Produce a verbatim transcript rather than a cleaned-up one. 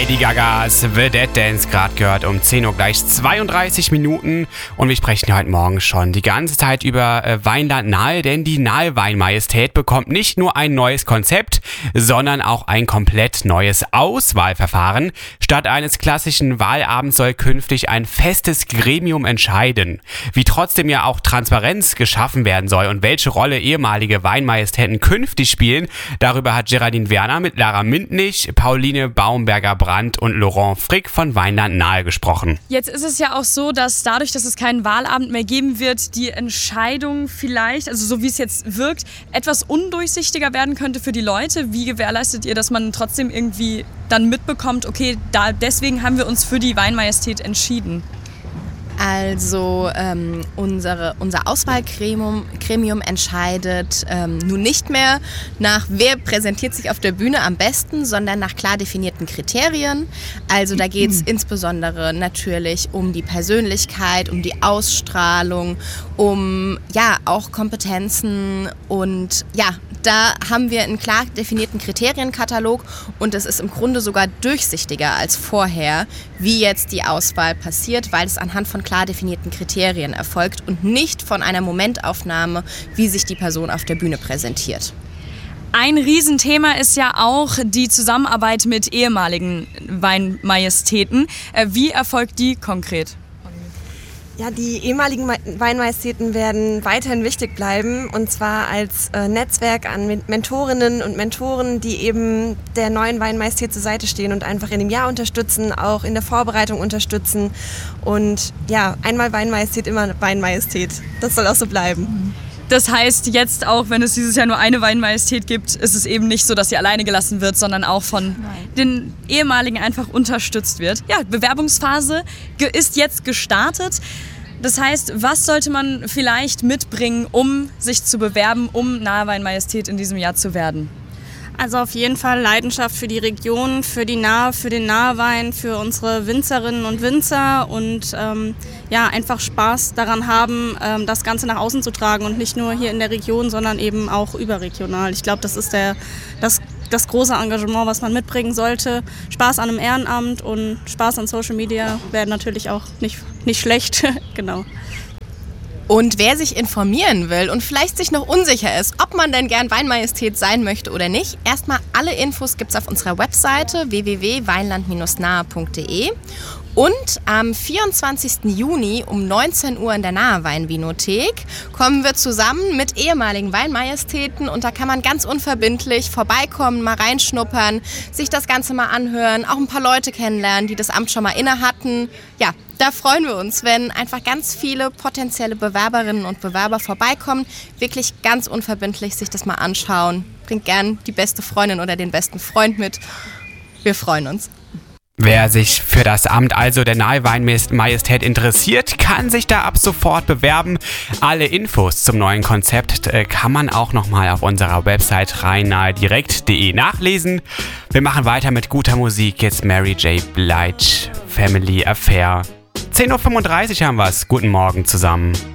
Lady Gagas The Dead Dance gerade gehört um zehn Uhr gleich zweiunddreißig Minuten und wir sprechen ja heute Morgen schon die ganze Zeit über äh, Weinland Nahe, denn die Nahe Weinmajestät bekommt nicht nur ein neues Konzept, sondern auch ein komplett neues Auswahlverfahren. Statt eines klassischen Wahlabends soll künftig ein festes Gremium entscheiden. Wie trotzdem ja auch Transparenz geschaffen werden soll und welche Rolle ehemalige Weinmajestäten künftig spielen, darüber hat Geraldine Werner mit Lara Mintnich, Pauline Baumberger-Brandt und Laurent Frick von Weinland Nahe gesprochen. Jetzt ist es ja auch so, dass dadurch, dass es keinen Wahlabend mehr geben wird, die Entscheidung vielleicht, also so wie es jetzt wirkt, etwas undurchsichtiger werden könnte für die Leute. Wie gewährleistet ihr, dass man trotzdem irgendwie dann mitbekommt, okay, da, deswegen haben wir uns für die Weinmajestät entschieden? Also ähm, unsere, unser Auswahlgremium Gremium entscheidet ähm, nun nicht mehr nach, wer präsentiert sich auf der Bühne am besten, sondern nach klar definierten Kriterien. Also da geht es mhm. insbesondere natürlich um die Persönlichkeit, um die Ausstrahlung, um ja auch Kompetenzen und ja, da haben wir einen klar definierten Kriterienkatalog und es ist im Grunde sogar durchsichtiger als vorher, wie jetzt die Auswahl passiert, weil es anhand von klar definierten Kriterien erfolgt und nicht von einer Momentaufnahme, wie sich die Person auf der Bühne präsentiert. Ein Riesenthema ist ja auch die Zusammenarbeit mit ehemaligen Weinmajestäten. Wie erfolgt die konkret? Ja, die ehemaligen Weinmajestäten werden weiterhin wichtig bleiben und zwar als äh, Netzwerk an Mentorinnen und Mentoren, die eben der neuen Weinmajestät zur Seite stehen und einfach in dem Jahr unterstützen, auch in der Vorbereitung unterstützen und ja, einmal Weinmajestät, immer Weinmajestät. Das soll auch so bleiben. Das heißt, jetzt auch, wenn es dieses Jahr nur eine Weinmajestät gibt, ist es eben nicht so, dass sie alleine gelassen wird, sondern auch von Nein. den ehemaligen einfach unterstützt wird. Ja, Bewerbungsphase ist jetzt gestartet. Das heißt, was sollte man vielleicht mitbringen, um sich zu bewerben, um Nahe Weinmajestät in diesem Jahr zu werden? Also auf jeden Fall Leidenschaft für die Region, für die Nahe, für den Nahewein, für unsere Winzerinnen und Winzer und ähm, ja, einfach Spaß daran haben, ähm, das Ganze nach außen zu tragen und nicht nur hier in der Region, sondern eben auch überregional. Ich glaube, das ist der, das, das große Engagement, was man mitbringen sollte. Spaß an einem Ehrenamt und Spaß an Social Media wäre natürlich auch nicht, nicht schlecht. Genau. Und wer sich informieren will und vielleicht sich noch unsicher ist, ob man denn gern Weinmajestät sein möchte oder nicht, erstmal alle Infos gibt's auf unserer Webseite w w w punkt weinland Bindestrich nahe punkt d e. Und am vierundzwanzigsten Juni um neunzehn Uhr in der Nahe Weinvinothek kommen wir zusammen mit ehemaligen Weinmajestäten und da kann man ganz unverbindlich vorbeikommen, mal reinschnuppern, sich das Ganze mal anhören, auch ein paar Leute kennenlernen, die das Amt schon mal inne hatten. Ja, da freuen wir uns, wenn einfach ganz viele potenzielle Bewerberinnen und Bewerber vorbeikommen, wirklich ganz unverbindlich sich das mal anschauen. Bringt gern die beste Freundin oder den besten Freund mit. Wir freuen uns. Wer sich für das Amt also der Nahe Weinmajestät interessiert, kann sich da ab sofort bewerben. Alle Infos zum neuen Konzept äh, kann man auch nochmal auf unserer Website rheinnahedirekt punkt d e nachlesen. Wir machen weiter mit guter Musik. Jetzt Mary J. Blige, Family Affair. zehn Uhr fünfunddreißig haben wir's. Guten Morgen zusammen.